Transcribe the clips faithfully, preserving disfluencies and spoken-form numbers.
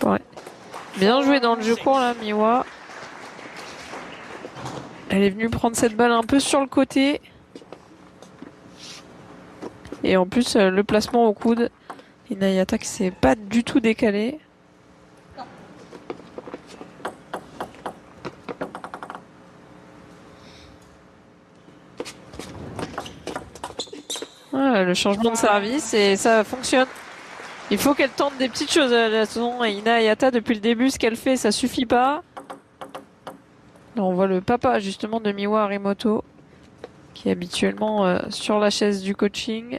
Ouais. Bien joué dans le jeu court là, Miwa. Elle est venue prendre cette balle un peu sur le côté. Et en plus, euh, le placement au coude. Hinayata qui s'est pas du tout décalé. Voilà, le changement de service et ça fonctionne. Il faut qu'elle tente des petites choses. La saison Hinayata, depuis le début, ce qu'elle fait, ça suffit pas. Là, on voit le papa justement de Miwa Harimoto qui est habituellement euh, sur la chaise du coaching.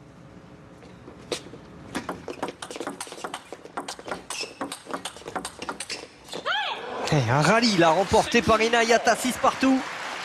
Et un rallye là remporté par Hinayata, six partout.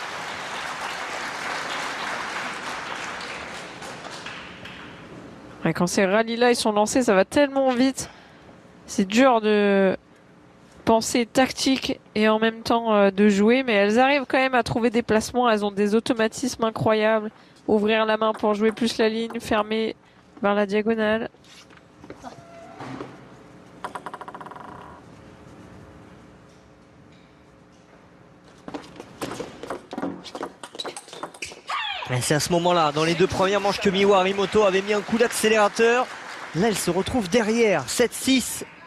Ouais, quand ces rallyes-là ils sont lancés, ça va tellement vite. C'est dur de penser tactique et en même temps euh, de jouer, mais elles arrivent quand même à trouver des placements. Elles ont des automatismes incroyables. Ouvrir la main pour jouer plus la ligne, fermer vers la diagonale. C'est à ce moment-là, dans les deux premières manches, que Miwa Harimoto avait mis un coup d'accélérateur. Là, elle se retrouve derrière, sept six.